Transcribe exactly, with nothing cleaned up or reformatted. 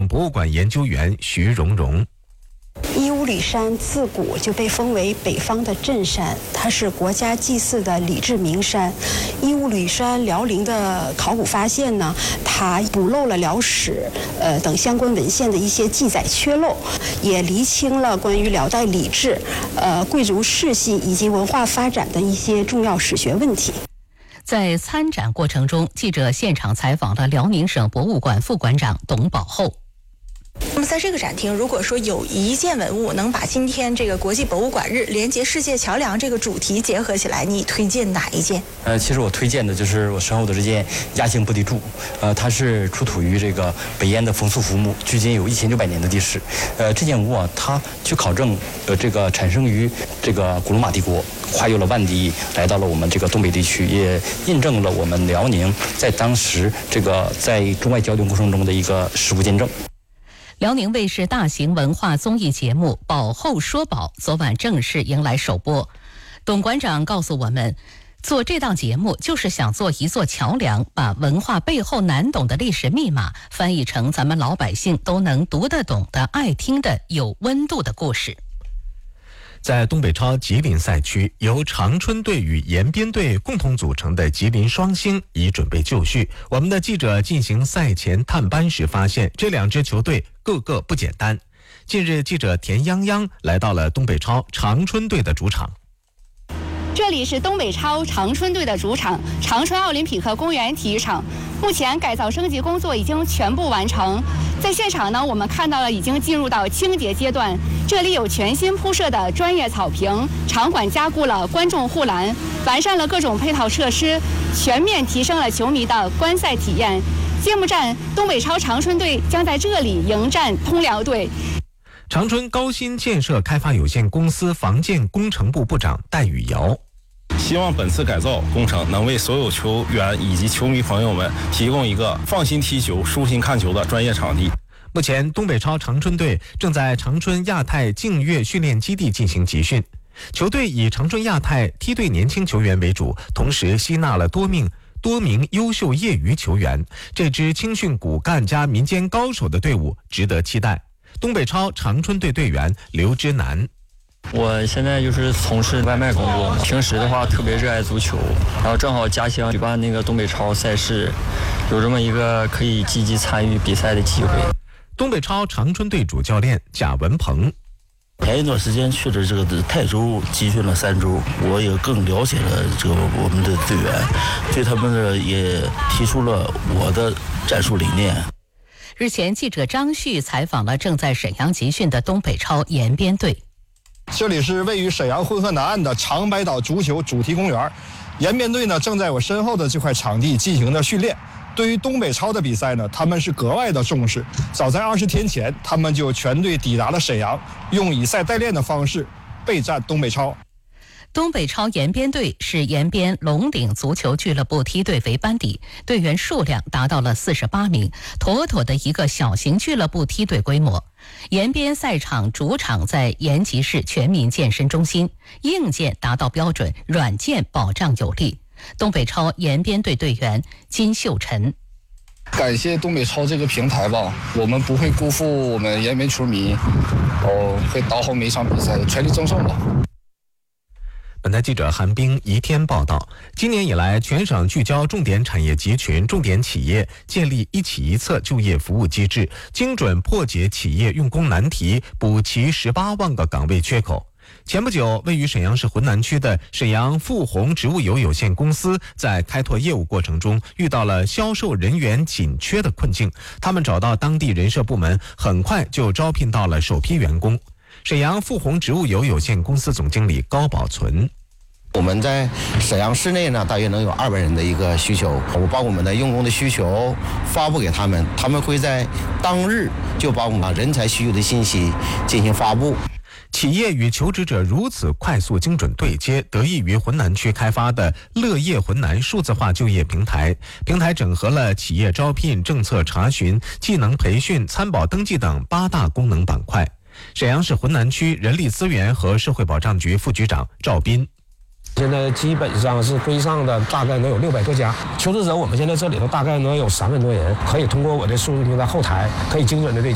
博物馆研究员徐荣荣。 义乌吕山自古就被封为北方的镇山，它是国家祭祀的礼制名山。义乌吕山辽陵的考古发现呢，它补漏了辽史呃等相关文献的一些记载缺漏，也厘清了关于辽代礼制、呃贵族世系以及文化发展的一些重要史学问题。 在参展过程中，记者现场采访了辽宁省博物馆副馆长董宝厚。 那么在这个展厅，如果说有一件文物能把今天这个国际博物馆日连接世界桥梁这个主题结合起来，你推荐哪一件？ 呃，其实我推荐的就是我身后的这件压形玻璃柱，呃，它是出土于这个北燕的冯素浮墓，距今有一千六百年的历史。呃，这件物啊，它去考证，呃，这个产生于这个古罗马帝国，跨越了万里，来到了我们这个东北地区，也印证了我们辽宁在当时这个在中外交流过程中的一个实物见证。 辽宁卫视大型文化综艺节目《宝后说宝》昨晚正式迎来首播。董馆长告诉我们，做这档节目就是想做一座桥梁，把文化背后难懂的历史密码翻译成咱们老百姓都能读得懂的、爱听的、有温度的故事。 在东北超吉林赛区，由长春队与延边队共同组成的吉林双星已准备就绪。我们的记者进行赛前探班时发现，这两支球队个个不简单。近日，记者田泱泱来到了东北超长春队的主场。 这里是东北超长春队的主场长春奥林匹克公园体育场，目前改造升级工作已经全部完成。在现场呢，我们看到了已经进入到清洁阶段，这里有全新铺设的专业草坪，场馆加固了观众护栏，完善了各种配套设施，全面提升了球迷的观赛体验。揭幕战，东北超长春队将在这里迎战通辽队。 长春高新建设开发有限公司房建工程部部长戴宇尧。 希望本次改造工程能为所有球员以及球迷朋友们提供一个放心踢球、舒心看球的专业场地。 目前，东北超长春队正在长春亚太净月训练基地进行集训。球队以长春亚太梯队年轻球员为主，同时吸纳了多名多名优秀业余球员。这支青训骨干加民间高手的队伍值得期待。东北超长春队队员刘之南。 我现在就是从事外卖工作，平时的话特别热爱足球，然后正好家乡举办那个东北超赛事，有这么一个可以积极参与比赛的机会。 东北超长春队主教练贾文鹏。 前一段时间去了这个泰州集训了三周，我也更了解了这个我们的队员，对他们呢也提出了我的战术理念。 日前，记者张旭采访了正在沈阳集训的东北超延边队。 这里是位于沈阳浑河南岸的长白岛足球主题公园，延边队呢正在我身后的这块场地进行着训练。对于东北超的比赛呢，他们是格外的重视。早在二十天前，他们就全队抵达了沈阳，用以赛代练的方式备战东北超。 东北超延边队是延边龙岭足球俱乐部梯队为班底，队员数量达到了四十八名，妥妥的一个小型俱乐部梯队规模。延边赛场主场在延吉市全民健身中心，硬件达到标准，软件保障有力。东北超延边队队员金秀晨。 感谢东北超这个平台吧，我们不会辜负我们延边球迷，哦，会打好每一场比赛，全力争胜吧。 本台记者韩冰宜天报道，今年以来，全省聚焦重点产业集群、重点企业，建立一企一策就业服务机制，精准破解企业用工难题，补齐十八万个岗位缺口。前不久，位于沈阳市浑南区的沈阳富宏植物油有限公司在开拓业务过程中遇到了销售人员紧缺的困境，他们找到当地人社部门，很快就招聘到了首批员工。沈阳富宏植物油有限公司总经理高宝存。 我们在沈阳市内呢，大约能有二百人的一个需求。我把我们的用工的需求发布给他们，他们会在当日就把我们人才需求的信息进行发布。 企业与求职者如此快速精准对接，得益于浑南区开发的乐业浑南数字化就业平台。平台整合了企业招聘、政策查询、技能培训、参保登记等八大功能板块。沈阳市浑南区人力资源和社会保障局副局长赵斌。 现在基本上是规上的，大概能有六百多家求职者。我们现在这里头大概能有三万多人，可以通过我的数字平台后台，可以精准的对